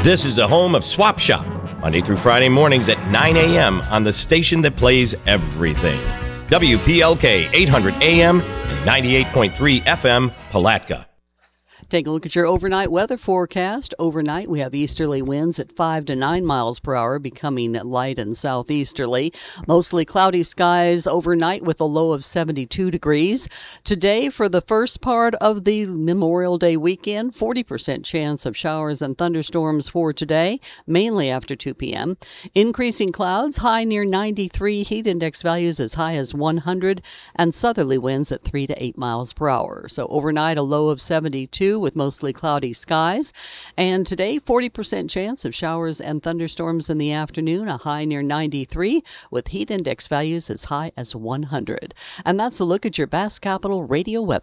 This is the home of Swap Shop, Monday through Friday mornings at 9 a.m. on the station that plays everything. WPLK 800 AM and 98.3 FM, Palatka. Take a look at your overnight weather forecast. Overnight, we have easterly winds at 5 to 9 miles per hour, becoming light and southeasterly. Mostly cloudy skies overnight with a low of 72 degrees. Today, for the first part of the Memorial Day weekend, 40% chance of showers and thunderstorms for today, mainly after 2 p.m. Increasing clouds, high near 93, heat index values as high as 100, and southerly winds at 3 to 8 miles per hour. So overnight, a low of 72 with mostly cloudy skies. And today, 40% chance of showers and thunderstorms in the afternoon, a high near 93 with heat index values as high as 100. And that's a look at your Bass Capital Radio weather.